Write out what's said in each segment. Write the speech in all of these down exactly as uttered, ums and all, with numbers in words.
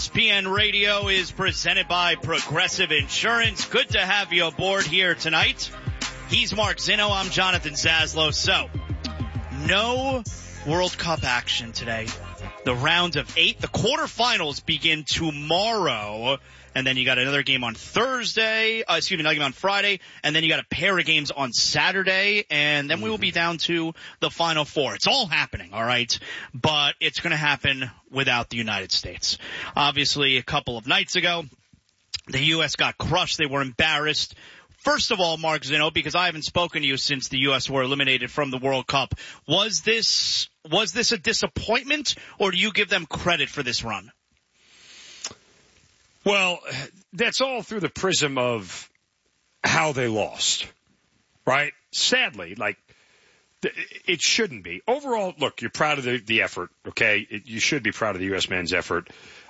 E S P N Radio is presented by Progressive Insurance. Good to have you aboard here tonight. He's Mark Zinno. I'm Jonathan Zaslow. So, no World Cup action today. The round of eight. The quarterfinals begin tomorrow. And then you got another game on Thursday. Uh, excuse me, another game on Friday. And then you got a pair of games on Saturday. And then we will be down to the Final Four. It's all happening, all right? But it's going to happen without the United States. Obviously, a couple of nights ago, the U S got crushed. They were embarrassed. First of all, Mark Zinno, because I haven't spoken to you since the U S were eliminated from the World Cup, was this was this a disappointment, or do you give them credit for this run? Well, that's all through the prism of how they lost, right? Sadly, like, it shouldn't be. Overall, look, you're proud of the, the effort, okay? It, you should be proud of the U S men's effort.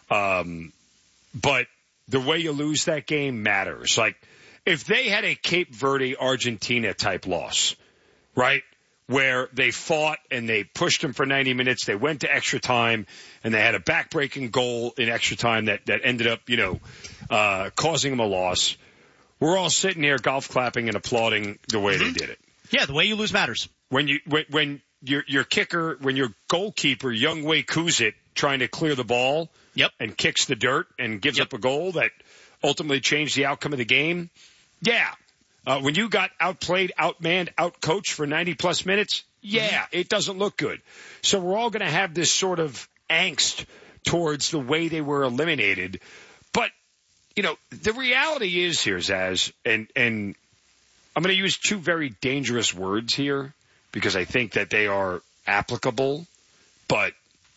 Um, but the way you lose that game matters. Like, if they had a Cape Verde, Argentina type loss, right, where they fought and they pushed them for ninety minutes, they went to extra time, and they had a backbreaking goal in extra time that, that ended up, you know, uh, causing them a loss, we're all sitting here golf clapping and applauding the way mm-hmm. they did it. Yeah, the way you lose matters. When you when, when your your kicker, when your goalkeeper, Younghoe Kuzit, trying to clear the ball yep. and kicks the dirt and gives yep. up a goal that ultimately changed the outcome of the game, yeah. Uh, when you got outplayed, outmanned, outcoached for ninety-plus minutes, yeah, mm-hmm. it doesn't look good. So we're all going to have this sort of angst towards the way they were eliminated. But, you know, the reality is here, Zaz, and, and I'm going to use two very dangerous words here because I think that they are applicable. But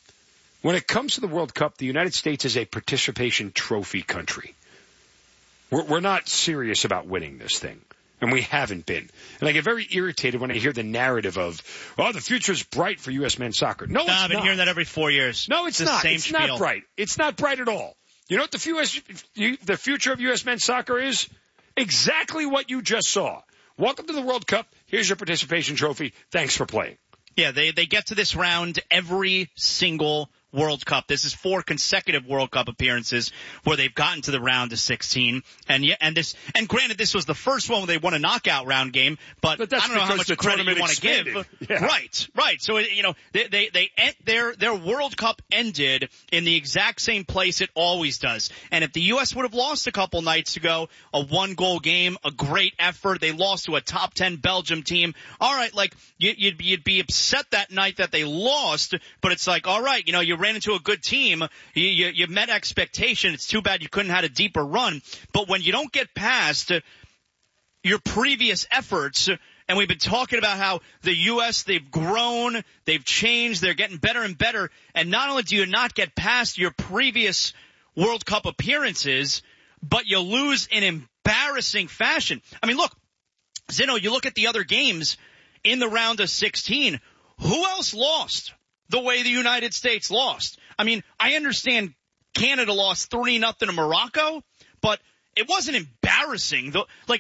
when it comes to the World Cup, the United States is a participation trophy country. We're, we're not serious about winning this thing. And we haven't been. And I get very irritated when I hear the narrative of, oh, the future's bright for U S men's soccer. No, it's not. I've been hearing that every four years. No, it's, it's not. Same it's spiel. not bright. It's not bright at all. You know what the, U S, the future of U S men's soccer is? Exactly what you just saw. Welcome to the World Cup. Here's your participation trophy. Thanks for playing. Yeah, they, they get to this round every single World Cup. This is four consecutive World Cup appearances where they've gotten to the round of sixteen. And yeah, and this, and granted, this was the first one where they won a knockout round game, but, but that's I don't know how much credit you want to give. Yeah. Right, right. So, you know, they, they, they, their, their World Cup ended in the exact same place it always does. And if the U S would have lost a couple nights ago, a one goal game, a great effort, they lost to a top ten Belgium team. All right, like, you, you'd, you'd be upset that night that they lost, but it's like, all right, you know, you ran into a good team. You, you, you met expectation. It's too bad you couldn't have had a deeper run. But when you don't get past your previous efforts, and we've been talking about how the U S, they've grown, they've changed, they're getting better and better, and not only do you not get past your previous World Cup appearances, but you lose in embarrassing fashion. I mean, look, Zinno, you look at the other games in the round of sixteen, who else lost the way the United States lost? I mean, I understand Canada lost three nothing to Morocco, but it wasn't embarrassing. The, like,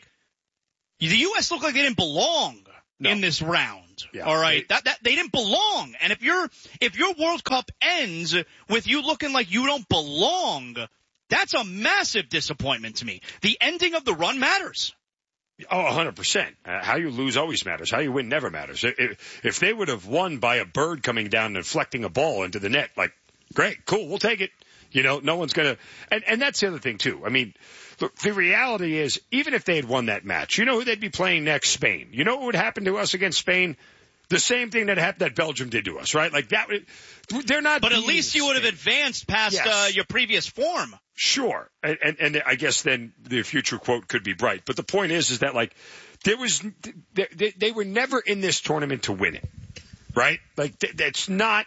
the U S looked like they didn't belong no. in this round. Yeah, all right? they, that, that, they didn't belong. And if your if your World Cup ends with you looking like you don't belong, that's a massive disappointment to me. The ending of the run matters. Oh, one hundred percent. Uh, how you lose always matters. How you win never matters. If, if they would have won by a bird coming down and deflecting a ball into the net, like, great, cool, we'll take it. You know, no one's going to – and and that's the other thing, too. I mean, look, the reality is, even if they had won that match, you know who they'd be playing next? Spain. You know what would happen to us against Spain? The same thing that happened that Belgium did to us, right? Like, that – they're not – But at least you would have advanced past yes. uh, your previous form. Sure. And, and, and I guess then the future quote could be bright. But the point is, is that, like, there was they, – they were never in this tournament to win it, right? Like, th- that's not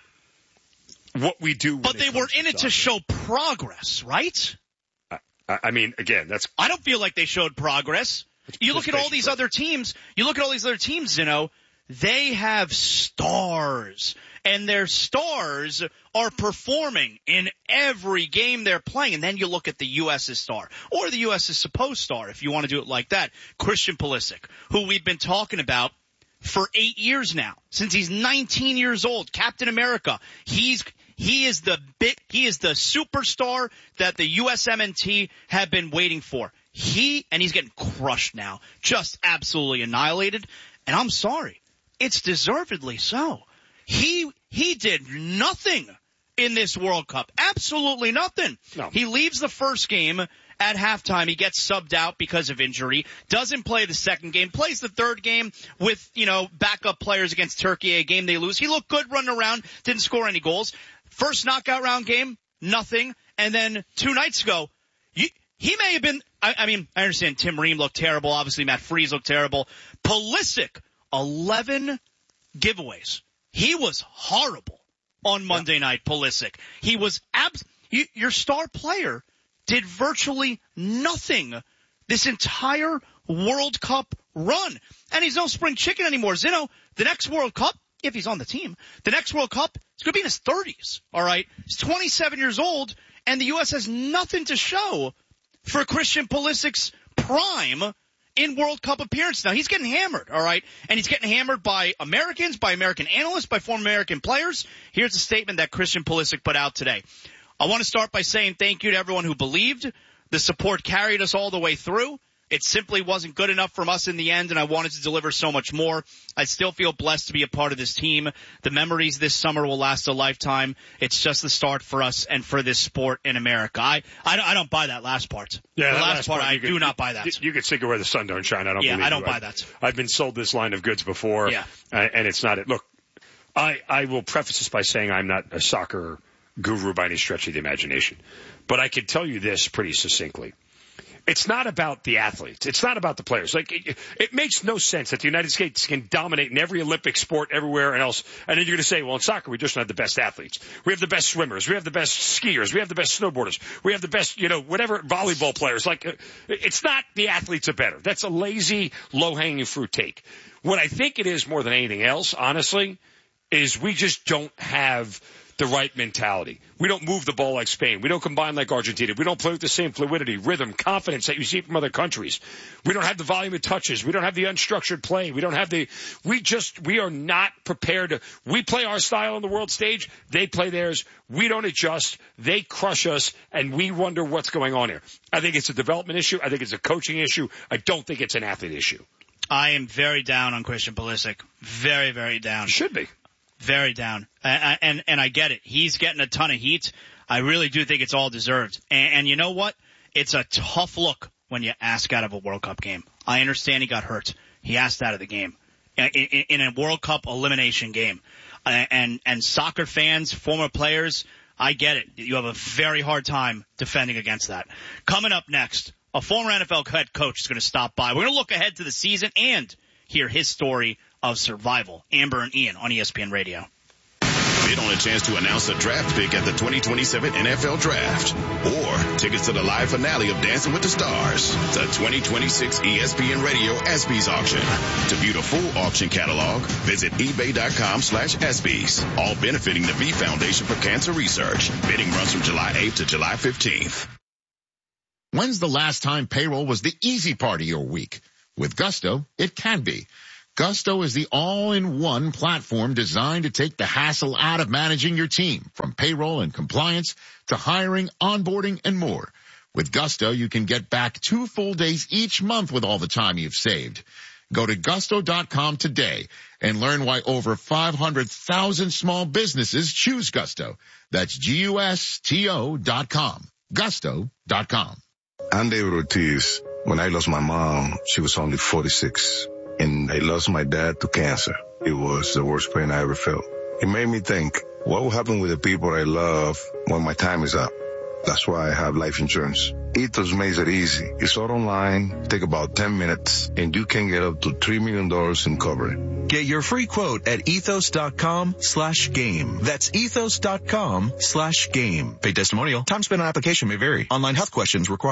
what we do. But they were in it to show progress, right? I, I mean, again, that's – I don't feel like they showed progress. You look at all these other teams. You look at all these other teams, you know, they have stars. And their stars are performing in every game they're playing. And then you look at the US's star, or the US's supposed star, if you want to do it like that, Christian Pulisic, who we've been talking about for eight years now, since he's nineteen years old, Captain America. He's He is the big, he is the superstar that the U S M N T have been waiting for. He, and he's getting crushed now, just absolutely annihilated. And I'm sorry, it's deservedly so. He, he did nothing in this World Cup. Absolutely nothing. No. He leaves the first game at halftime. He gets subbed out because of injury, doesn't play the second game, plays the third game with, you know, backup players against Turkey, a game they lose. He looked good running around, didn't score any goals. First knockout round game, nothing. And then two nights ago, you, he may have been, I, I mean, I understand Tim Ream looked terrible. Obviously, Matt Freese looked terrible. Pulisic, eleven giveaways. He was horrible on Monday yeah. night, Pulisic. He was abs- you, your star player did virtually nothing this entire World Cup run. And he's no spring chicken anymore. Zeno, the next World Cup, if he's on the team, the next World Cup, it's going to be in his thirties, all right? He's twenty-seven years old, and the U S has nothing to show for Christian Pulisic's prime in World Cup appearance. Now, he's getting hammered, all right? And he's getting hammered by Americans, by American analysts, by former American players. Here's a statement that Christian Pulisic put out today. I want to start by saying thank you to everyone who believed. The support carried us all the way through. It simply wasn't good enough from us in the end, and I wanted to deliver so much more. I still feel blessed to be a part of this team. The memories this summer will last a lifetime. It's just the start for us and for this sport in America. I I, I don't buy that last part. Yeah, the last, last part, part I could, do not buy that. You, you could think of where the sun don't shine. I don't yeah, believe I don't you. buy I, that. I've been sold this line of goods before, yeah. and it's not it. Look, I, I will preface this by saying I'm not a soccer guru by any stretch of the imagination, but I can tell you this pretty succinctly. It's not about the athletes. It's not about the players. Like, it, it makes no sense that the United States can dominate in every Olympic sport everywhere and else. And then you're going to say, well, in soccer, we just don't have the best athletes. We have the best swimmers. We have the best skiers. We have the best snowboarders. We have the best, you know, whatever, volleyball players. Like, uh, it's not the athletes are better. That's a lazy, low-hanging fruit take. What I think it is more than anything else, honestly, is we just don't have the right mentality. We don't move the ball like Spain. We don't combine like Argentina. We don't play with the same fluidity, rhythm, confidence that you see from other countries. We don't have the volume of touches. We don't have the unstructured play. We don't have the, we just, we are not prepared to, we play our style on the world stage. They play theirs. We don't adjust. They crush us and we wonder what's going on here. I think it's a development issue. I think it's a coaching issue. I don't think it's an athlete issue. I am very down on Christian Pulisic. Very, very down. Should be. Very down. And, and, and I get it. He's getting a ton of heat. I really do think it's all deserved. And, and you know what? It's a tough look when you ask out of a World Cup game. I understand he got hurt. He asked out of the game in, in, in a World Cup elimination game. And, and soccer fans, former players, I get it. You have a very hard time defending against that. Coming up next, a former N F L head coach is going to stop by. We're going to look ahead to the season and hear his story of survival. Amber and Ian on E S P N Radio. Bid on a chance to announce a draft pick at the twenty twenty-seven N F L Draft. Or tickets to the live finale of Dancing with the Stars. The twenty twenty-six E S P N Radio ESPYs auction. To view the full auction catalog, visit ebay.com slash ESPYs. All benefiting the V Foundation for Cancer Research. Bidding runs from July eighth to July fifteenth. When's the last time payroll was the easy part of your week? With Gusto, it can be. Gusto is the all-in-one platform designed to take the hassle out of managing your team, from payroll and compliance to hiring, onboarding, and more. With Gusto, you can get back two full days each month with all the time you've saved. Go to gusto dot com today and learn why over five hundred thousand small businesses choose Gusto. That's G U S T O dot com. Gusto dot com. I'm David Ortiz. When I lost my mom, she was only forty-six. And I lost my dad to cancer. It was the worst pain I ever felt. It made me think, what will happen with the people I love when my time is up? That's why I have life insurance. Ethos makes it easy. It's all online, take about ten minutes, and you can get up to three million dollars in coverage. Get your free quote at ethos dot com slash game. That's ethos dot com slash game. Paid testimonial. Time spent on application may vary. Online health questions required.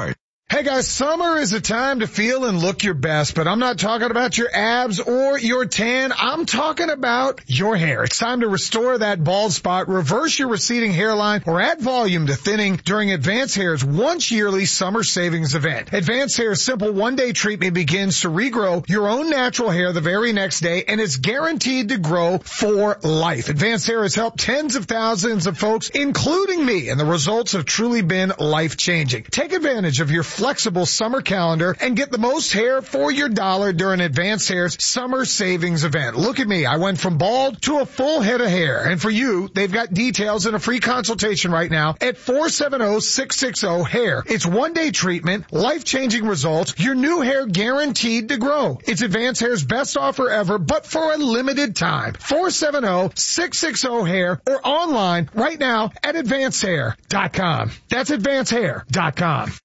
Hey guys, summer is a time to feel and look your best, but I'm not talking about your abs or your tan. I'm talking about your hair. It's time to restore that bald spot, reverse your receding hairline, or add volume to thinning during Advanced Hair's once yearly summer savings event. Advanced Hair's simple one-day treatment begins to regrow your own natural hair the very next day, and it's guaranteed to grow for life. Advanced Hair has helped tens of thousands of folks, including me, and the results have truly been life-changing. Take advantage of your flexible summer calendar and get the most hair for your dollar during Advanced Hair's summer savings event. Look at me. I went from bald to a full head of hair. And for you, they've got details and a free consultation right now at four seven zero, six six zero, hair. It's one-day treatment, life-changing results, your new hair guaranteed to grow. It's Advanced Hair's best offer ever, but for a limited time. four seven zero, six six zero, hair or online right now at advanced hair dot com. That's advanced hair dot com.